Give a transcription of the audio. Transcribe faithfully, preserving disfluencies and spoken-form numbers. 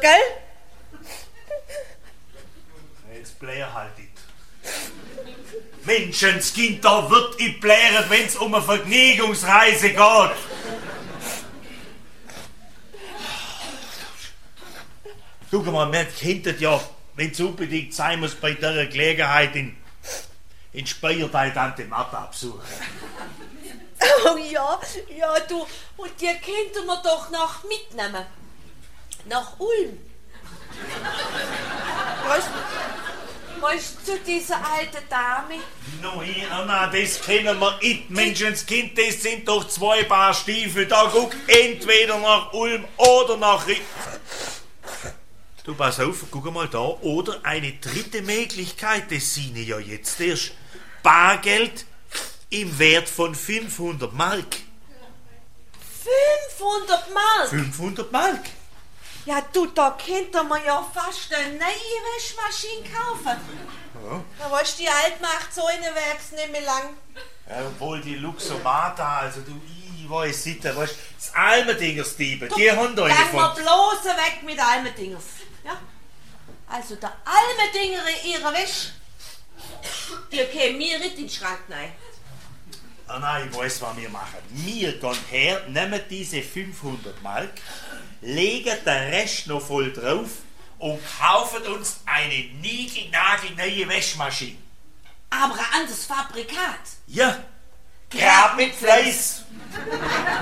Gell? Jetzt bläher halt nicht. Menschenskind, da wird ich blären, wenn's um eine Vergnügungsreise geht. Guck mal, man kennt ja, wenn's unbedingt sein muss, bei dieser Gelegenheit in, in Speyer bei Tante Martha besuchen. Oh ja, ja du, und die könnten wir doch noch mitnehmen. Nach Ulm. Weißt weißt du, diese alte Dame? Nein, no, nein, das kennen wir nicht. Menschenskind, das sind doch zwei Paar Stiefel. Da guck, entweder nach Ulm oder nach Ri... Du, pass auf, guck mal da. Oder eine dritte Möglichkeit, das sehe ich ja jetzt erst. Bargeld im Wert von fünfhundert Mark. fünfhundert Mark? fünfhundert Mark? Ja, du, da könnte man ja fast eine neue Waschmaschine kaufen. Ja. Da weißt du, die alte macht so eine Werks nicht mehr lang. Ja, obwohl die Luxomata, also du, ich weiß nicht, weißt du, das Almendingers-Diebe, die haben da eine Lang von... wir bloß weg mit Almendingers. Ja? Also der Almendinger ihre Wäsche, die kämen mir nicht in den Schrank rein. Ah nein, ich weiß, was wir machen. Wir gehen her, nehmen diese fünfhundert Mark, legen den Rest noch voll drauf und kaufen uns eine niegelnagelneue Waschmaschine. Aber ein anderes Fabrikat. Ja, grad mit Fleiß.